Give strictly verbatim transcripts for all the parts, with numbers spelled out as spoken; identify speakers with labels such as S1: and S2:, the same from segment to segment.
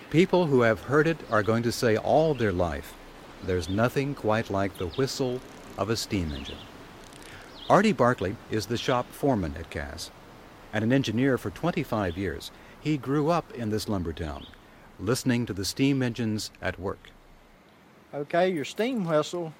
S1: People who have heard it are going to say all their life, there's nothing quite like the whistle of a steam engine. Artie Barkley is the shop foreman at Cass, and an engineer for twenty-five years. He grew up in this lumber town, listening to the steam engines at work.
S2: Okay, your steam whistle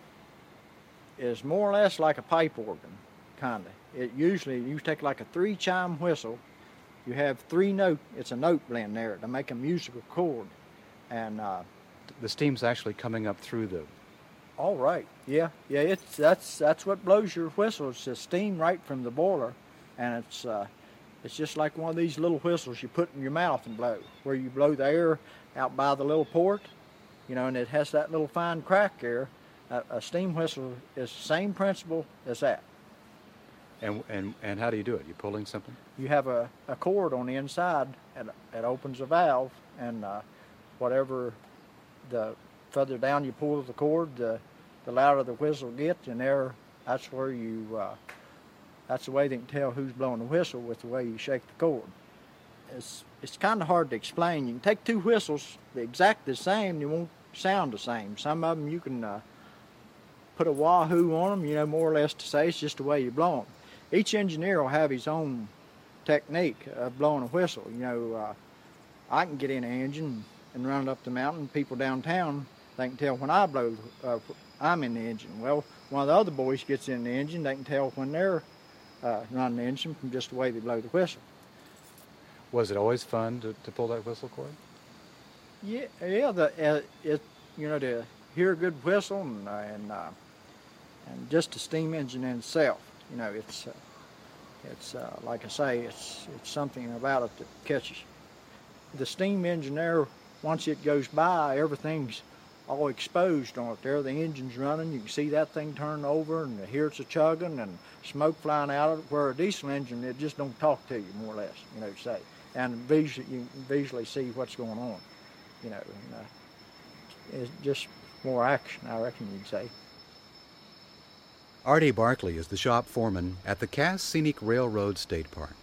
S2: is more or less like a pipe organ, kind of. It usually, you take like a three-chime whistle, you have three note, it's a note blend there to make a musical chord. And uh,
S1: the steam's actually coming up through the...
S2: All right, yeah, yeah, it's, that's, that's what blows your whistle. It's the steam right from the boiler, and it's, uh, it's just like one of these little whistles you put in your mouth and blow, where you blow the air out by the little port, you know, and it has that little fine crack there. A, a steam whistle is the same principle as that.
S1: And, and, and how do you do it? You pulling something?
S2: You have a, a cord on the inside, and it opens a valve, and uh, whatever the further down you pull the cord, the, the louder the whistle gets, and there, that's where you, uh, that's the way they can tell who's blowing the whistle, with the way you shake the cord. It's, it's kind of hard to explain. You can take two whistles, they're exactly the same, they won't sound the same. Some of them you can uh, put a wahoo on them, you know, more or less to say it's just the way you blow them. Each engineer will have his own technique of blowing a whistle. You know, uh, I can get in an engine and run it up the mountain. People downtown, they can tell when I blow, uh, I'm in the engine. Well, one of the other boys gets in the engine, they can tell when they're uh, running the engine from just the way they blow the whistle.
S1: Was it always fun to, to pull that whistle cord?
S2: Yeah, yeah. The uh, it you know to hear a good whistle and uh, and uh, and just the steam engine in itself. You know, it's uh, it's uh, like I say, it's it's something about it that catches you. The steam engine there, once it goes by, everything's all exposed on it there. The engine's running, you can see that thing turn over, and hear it's a chugging and smoke flying out of it. Where a diesel engine, it just don't talk to you, more or less, you know, say. And visually, you can visually see what's going on, you know. And, uh, it's just more action, I reckon you'd say.
S1: Artie Barkley is the shop foreman at the Cass Scenic Railroad State Park.